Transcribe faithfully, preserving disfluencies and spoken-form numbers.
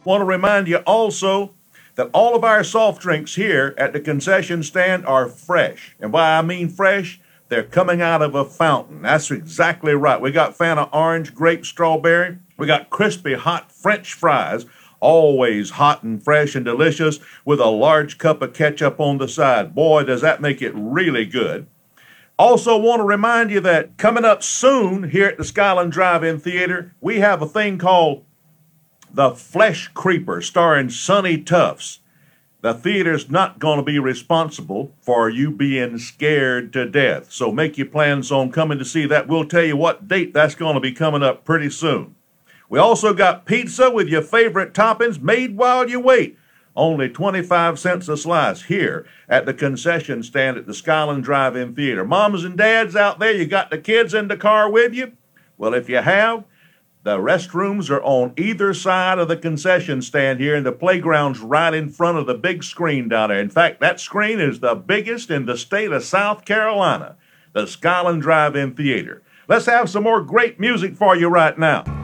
Want to remind you also that all of our soft drinks here at the concession stand are fresh. And why I mean fresh, they're coming out of a fountain. That's exactly right. We got Fanta orange, grape, strawberry. We got crispy hot French fries, always hot and fresh and delicious, with a large cup of ketchup on the side. Boy, does that make it really good. Also want to remind you that coming up soon here at the Skyland Drive-In Theater, we have a thing called The Flesh Creeper, starring Sonny Tufts. The theater's not going to be responsible for you being scared to death, so make your plans on coming to see that. We'll tell you what date that's going to be coming up pretty soon. We also got pizza with your favorite toppings made while you wait. Only twenty-five cents a slice here at the concession stand at the Skyland Drive-In Theater. Moms and dads out there, you got the kids in the car with you? Well, if you have, the restrooms are on either side of the concession stand here, and the playground's right in front of the big screen down there. In fact, that screen is the biggest in the state of South Carolina, the Skyland Drive-In Theater. Let's have some more great music for you right now.